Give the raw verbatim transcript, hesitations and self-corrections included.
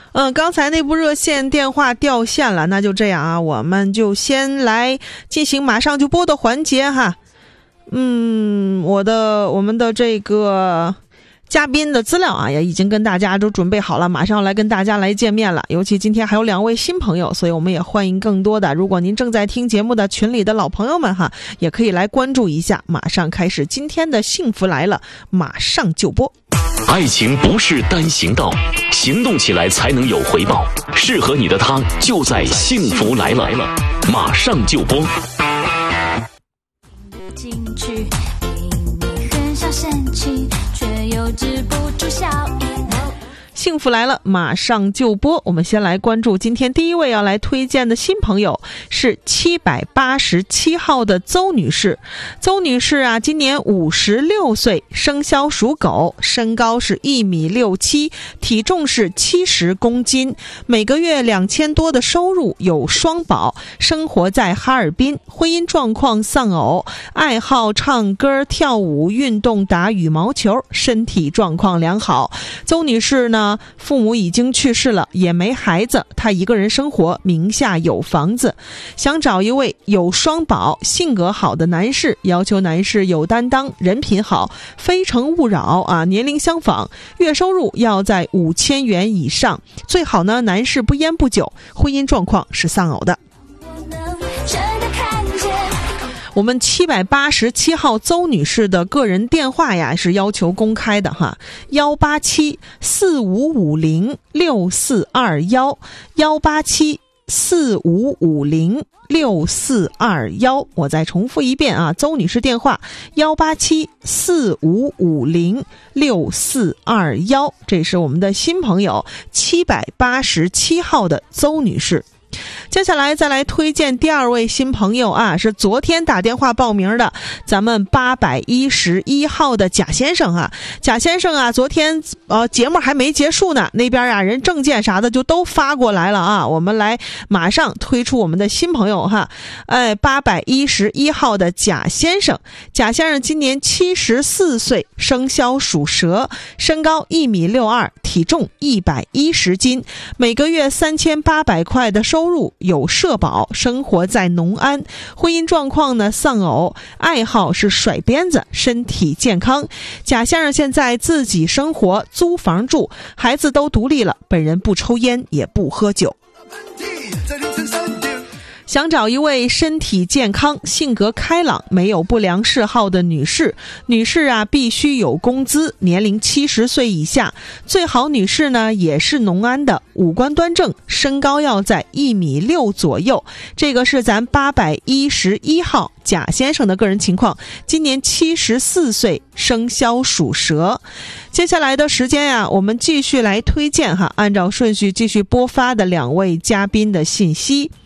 嗯，刚才那部热线电话掉线了，那就这样啊，我们就先来进行马上就播的环节哈。嗯，我的我们的这个嘉宾的资料啊，也已经跟大家都准备好了，马上来跟大家来见面了。尤其今天还有两位新朋友，所以我们也欢迎更多的，如果您正在听节目的群里的老朋友们哈，也可以来关注一下。马上开始今天的幸福来了，马上就播。 爱情不是单行道，行动起来才能有回报。适合你的他就在幸福来了，马上就播。 进去，明明很想生气，却又止不住笑意。 幸福来了，马上就播。我们先来关注今天第一位要来推荐的新朋友是七百八十七号的邹女士。邹女士啊，今年五十六岁，生肖属狗，身高是一米六七，体重是七十公斤，每个月两千多的收入，有双保，生活在哈尔滨，婚姻状况丧偶，爱好唱歌、跳舞、运动、打羽毛球，身体状况良好。邹女士呢，父母已经去世了，也没孩子，她一个人生活，名下有房子，想找一位有双保、性格好的男士，要求男士有担当，人品好，非诚勿扰啊，年龄相仿，月收入要在五千元以上，最好呢男士不烟不酒，婚姻状况是丧偶的。我们七百八十七号邹女士的个人电话呀是要求公开的哈，幺八七四五五零六四二幺，幺八七四五五零六四二幺。我再重复一遍啊，邹女士电话幺八七四五五零六四二幺，这是我们的新朋友七百八十七号的邹女士。接下来再来推荐第二位新朋友啊，是昨天打电话报名的咱们八百一十一号的贾先生啊。贾先生啊，昨天呃节目还没结束呢，那边啊人证件啥的就都发过来了啊，我们来马上推出我们的新朋友哈。哎，八百一十一号的贾先生，贾先生今年七十四岁，生肖属蛇，身高一米六二，体重一百一十斤，每个月三千八百块的收入，有社保，生活在农安，婚姻状况呢丧偶，爱好是甩鞭子，身体健康。贾先生现在自己生活，租房住，孩子都独立了，本人不抽烟也不喝酒。想找一位身体健康、性格开朗、没有不良嗜好的女士。女士啊，必须有工资，年龄七十岁以下，最好女士呢也是农安的，五官端正，身高要在一米六左右。这个是咱八百一十一号贾先生的个人情况，今年七十四岁，生肖属蛇。接下来的时间呀、啊，我们继续来推荐哈，按照顺序继续播发的两位嘉宾的信息。